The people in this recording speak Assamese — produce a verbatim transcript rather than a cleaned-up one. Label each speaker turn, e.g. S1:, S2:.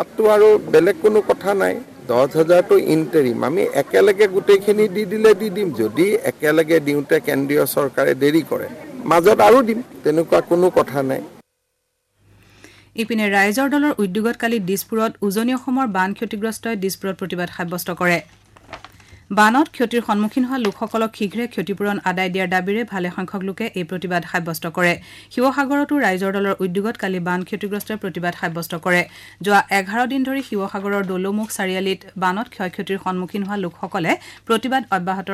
S1: তাততো আৰু বেলেগ কোনো কথা নাই দহ হাজাৰটো ইণ্টাৰিম আমি একেলগে গোটেইখিনি দি দিলে দি দিম যদি একেলগে দিওঁতে কেন্দ্ৰীয় চৰকাৰে দেৰি কৰে মাজত আৰু দিম তেনেকুৱা কোনো কথা নাই
S2: ইপিনে ৰাইজৰ দলৰ উদ্যোগত কালি দিছপুৰত উজনি অসমৰ বান ক্ষতিগ্ৰস্তই দিছপুৰত প্ৰতিবাদ সাব্যস্ত কৰে বানত ক্ষতিৰ সন্মুখীন হোৱা লোকসকলক শীঘ্ৰে ক্ষতিপূৰণ আদায় দিয়াৰ দাবীৰে ভালে সংখ্যক লোকে এই প্ৰতিবাদ সাব্যস্ত কৰে শিৱসাগৰতো ৰাইজৰ দলৰ উদ্যোগত কালি বান ক্ষতিগ্ৰস্তই প্ৰতিবাদ সাব্যস্ত কৰে যোৱা এঘাৰ দিন ধৰি শিৱসাগৰৰ দলুমুখ চাৰিআলিত বানত ক্ষয় ক্ষতিৰ সন্মুখীন হোৱা লোকসকলে প্ৰতিবাদ অব্যাহত